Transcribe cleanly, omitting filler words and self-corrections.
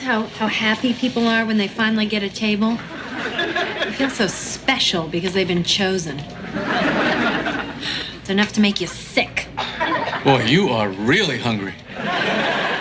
how happy people are when they finally get a table? They feel so special because they've been chosen. It's enough to make you sick. Boy, you are really hungry.